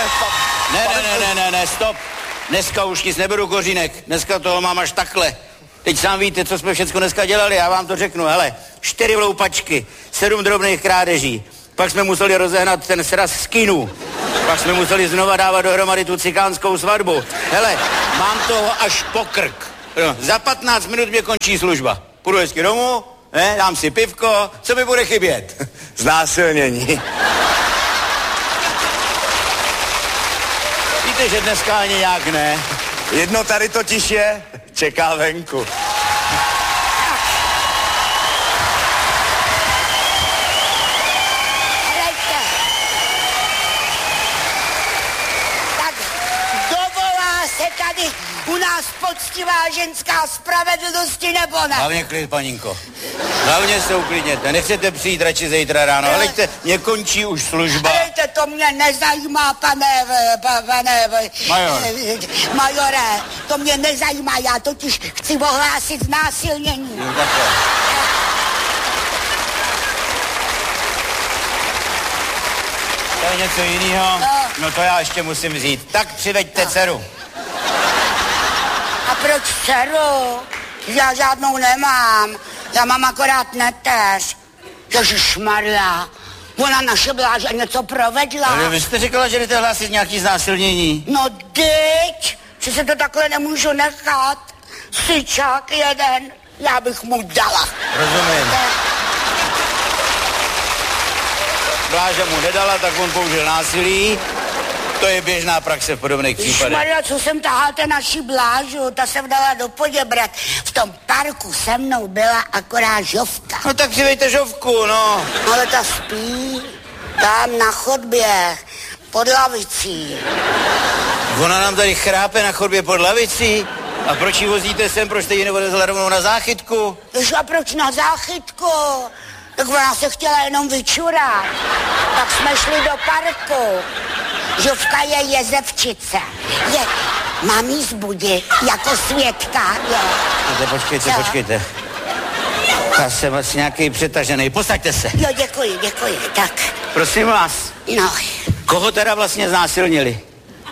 Ne, stop. Dneska už nic neberu, Kořínek. Dneska toho mám až takhle. Teď sám víte, co jsme všecko dneska dělali, já vám to řeknu. Hele, 4 vloupačky, 7 drobných krádeží. Pak jsme museli rozehnat ten sraz z kinu. Pak jsme museli znova dávat dohromady tu cikánskou svatbu. Hele, mám toho až po krk. No, za 15 minut mě končí služba. Půjdu hezky domů, dám si pivko, co mi bude chybět? Znásilnění. Víte, že dneska ani nějak ne. Jedno tady totiž je, čeká venku. Tak dovolá se tady u nás poctivá ženská spravedlnosti, nebo ne? Hlavně klid, paninko. Hlavně se uklidněte. Nechcete přijít radši zítra ráno. Hleďte, mě končí už služba. Hleďte, to mě nezajímá, pane majore. To mě nezajímá, já totiž chci ohlásit znásilnění. No, takhle. To je něco jiného? No to já ještě musím vzít. Tak přiveďte dceru. A proč dceru? Já žádnou nemám. Já mám akorát neteř. Ježišmarja. Ona naše bláže něco provedla. Ale vy jste říkala, že jdete hlásit nějaký znásilnění. No dyť, že se to takhle nemůžu nechat. Syčák jeden, já bych mu dala. Rozumím. Bláža mu nedala, tak on použil násilí. To je běžná praxe v podobných případech. Maria, co jsem taháte naši Blážu, ta jsem dala do Poděbrad. V tom parku se mnou byla akorát Žovka. No tak přivejte Žovku, no. Ale ta spí tam na chodbě, pod lavicí. Ona nám tady chrápe na chodbě pod lavicí? A proč ji vozíte sem, proč jste ji nevodezla rovnou na záchytku? Víš, a proč na záchytku? Tak ona se chtěla jenom vyčurat. Tak jsme šli do parku. Žovka je jezevčice. Mám jí zbudit jako svědka, je. Počkejte. Já jsem asi nějaký přetažený. Posaďte se. Jo, děkuji, tak. Prosím vás. No. Koho teda vlastně znásilnili?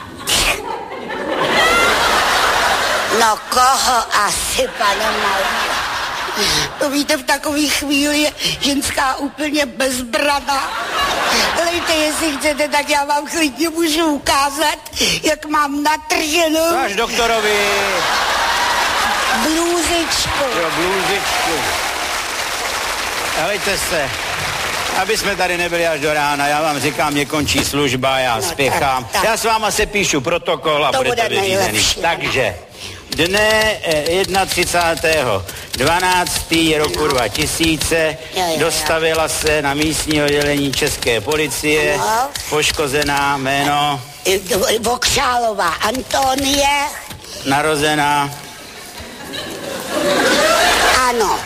No, koho asi, pane Malý? To víte, v takový chvíli je ženská úplně bezbraná. Lejte, jestli chcete, tak já vám klidně můžu ukázat, jak mám natrženou... Až doktorovi. Blůzičku. Jo, blůzičku. Helejte se, aby jsme tady nebyli až do rána, já vám říkám, mě končí služba, já spěchám. Tak. Já s váma se píšu protokol a budete vyřízený. Takže... Dne 31.12. roku 2000 dostavila se na místní oddělení České policie poškozená jméno Vokšálová Antonie. Narozená. Ano.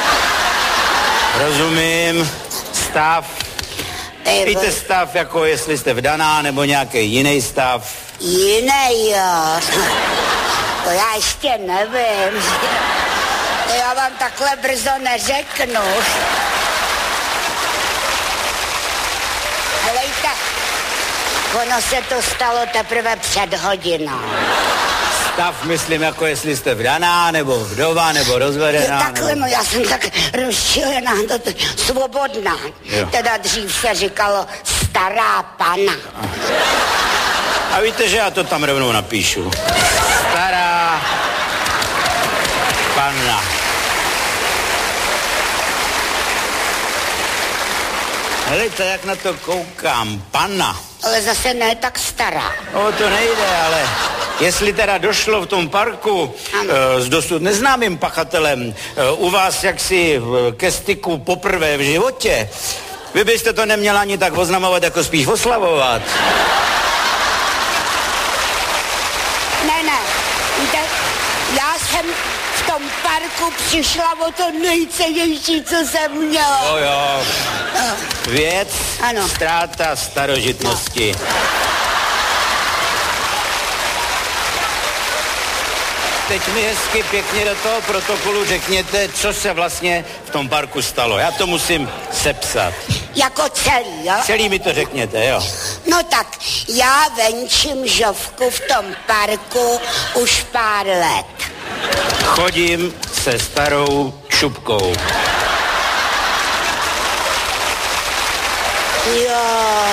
Rozumím. Stav. Víte stav, jako jestli jste vdaná, nebo nějaký jiný stav. Jiný, jo. To já ještě nevím. To já vám takhle brzo neřeknu. Helejte, ono se to stalo teprve před hodinou. Stav, myslím, jako jestli jste vdaná, nebo vdova, nebo rozvedená. Jo, takhle, no já jsem tak rozčilená, svobodná. Jo. Teda dřív se říkalo stará pana. A víte, že já to tam rovnou napíšu. Stará panna. Helejte, jak na to koukám. Panna. Ale zase ne tak stará. O to nejde, ale jestli teda došlo v tom parku s dosud neznámým pachatelem u vás jaksi ke styku poprvé v životě, vy byste to neměla ani tak oznamovat, jako spíš oslavovat. Ne, víte, já jsem v tom parku přišla o to nejcennější, co jsem měla. Jo. Věc, ano. ztráta starožitnosti. No. Teď mi hezky pěkně do toho protokolu řekněte, co se vlastně v tom parku stalo. Já to musím sepsat. Jako celý, jo? Celý mi to řekněte, jo. No tak, já venčím žovku v tom parku už pár let. Chodím se starou šupkou. Jo.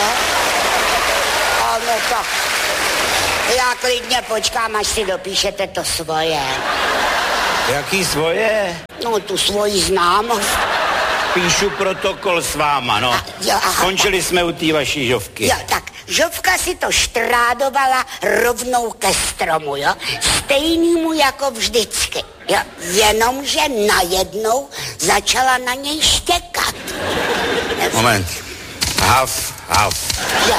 No tak, já klidně počkám, až si dopíšete to svoje. Jaký svoje? No, tu svoji známost. Píšu protokol s váma, no. Skončili jsme u té vaší žovky. Jo, tak žovka si to štrádovala rovnou ke stromu, jo? Stejnýmu jako vždycky, jo? Jenomže najednou začala na něj štěkat. Moment. Haf. Jo.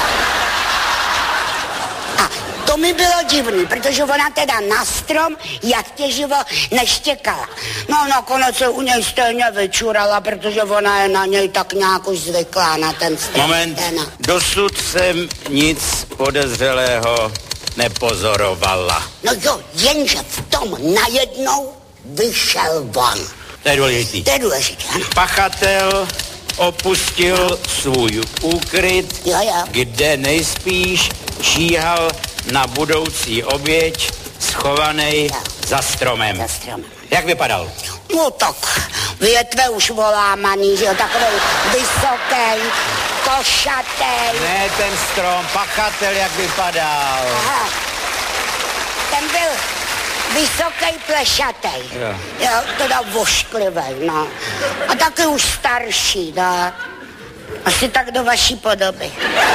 A to mi bylo divný, protože ona teda na strom jak těživo neštěkala. No nakonec se u něj stejně vyčurala, protože ona je na něj tak nějak už zvyklá na ten strom. Moment, dosud jsem nic podezřelého nepozorovala. No jo, jenže v tom najednou vyšel von. To je důležitý. To je důležitý, ano. Pachatel opustil svůj úkryt, jo. Kde nejspíš číhal na budoucí oběť schovaný za stromem. Za stromem. Jak vypadal? No tak, větve už volámaný, že jo, takový vysoký, košatý. Ne ten strom, pachatel jak vypadal. Aha, ten byl vysoký, plešatý. Jo, teda vošklivý, no. A taky už starší, no. Asi tak do vaší podoby.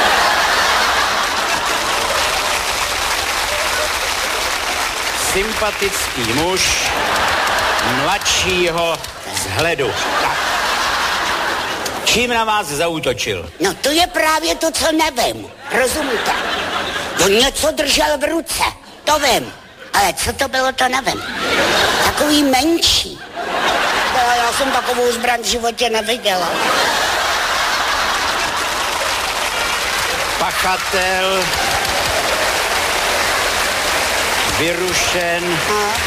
Sympatický muž mladšího vzhledu. Tak. Čím na vás zaútočil? No to je právě to, co nevím. Rozumíte? On něco držel v ruce, to vím. Ale co to bylo, to nevím. Takový menší. Já jsem takovou zbraň v životě neviděla. Pachatel vyrušen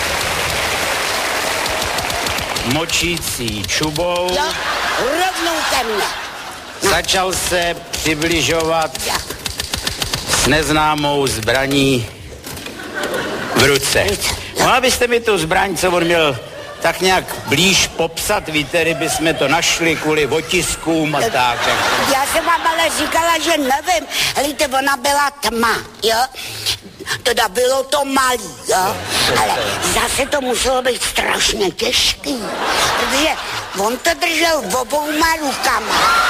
močící čubou. Jo, rovnou ke mně. No. Začal se přibližovat s neznámou zbraní v ruce. Mohla byste mi tu zbraň, co on měl, tak nějak blíž popsat, víte, kdyby jsme to našli kvůli otiskům a tak. Já jsem vám ale říkala, že nevím. Helejte, ona byla tma, jo? Teda bylo to malý, jo? Ale zase to muselo být strašně těžký, protože on to držel obouma rukama.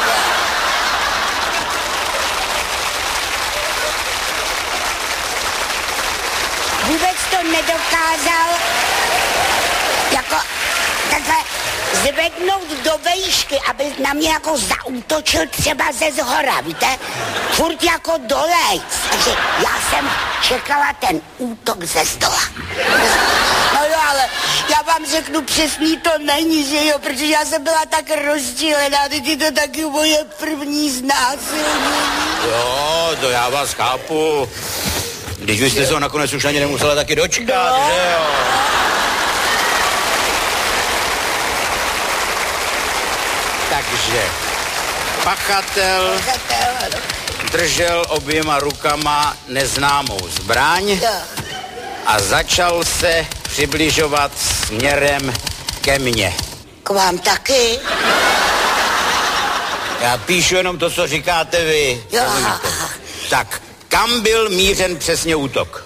Vůbec to nedokázal jako takhle zvednout do vejšky, aby na mě jako zaútočil třeba ze zhora, víte? Furt jako dolejc. Takže já jsem čekala ten útok ze zdola. No jo, ale já vám řeknu přesný, to není, že jo, protože já jsem byla tak rozdílená, teď je to taky moje první znásilnění. Jo, to já vás chápu. Když byste se ho nakonec už ani nemusela taky dočkat, no. Že jo? Takže pachatel držel oběma rukama neznámou zbraň a začal se přibližovat směrem ke mně. K vám taky? Já píšu jenom to, co říkáte vy. Jo. Tak, kam byl mířen přesně útok?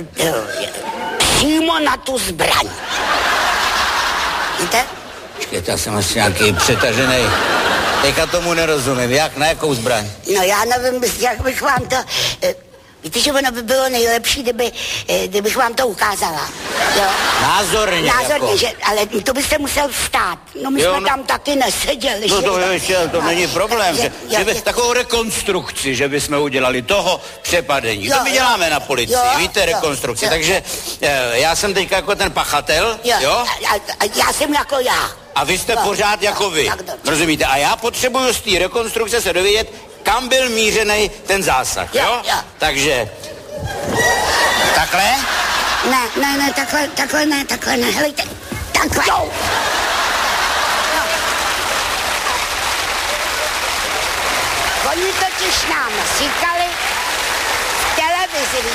Přímo na tu zbraň. Víte? Počkejte, já jsem asi nějaký přetažený. Teďka tomu nerozumím. Jak? Na jakou zbraň? No já nevím, jak bych vám to... Víte, že ono by bylo nejlepší, kdybych vám to ukázala. Jo? Názorně jako. Že, ale to byste musel vstát. No my jsme tam taky neseděli. No to ještě, to není problém. Že by takovou rekonstrukci, že bychom udělali toho přepadení. To my děláme na policii, víte, rekonstrukci. Takže já jsem teďka jako ten pachatel, jo? A já jsem jako já. A vy jste pořád jako vy. Rozumíte? A já potřebuju z té rekonstrukce se dovědět, kam byl mířený ten zásah, jo? Takže, takhle? Ne, takhle ne, helejte, takhle.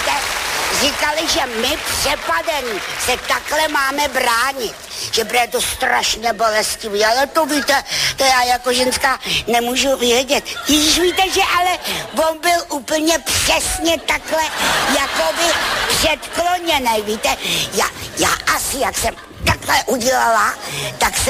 víte, říkali, že my přepadem se takhle máme bránit, že bude to strašně bolestivý, ale to víte, to já jako ženská nemůžu vědět. Ježíš, víte, že ale on byl úplně přesně takhle jakoby předkloněnej, víte, já asi, jak jsem takhle udělala, tak se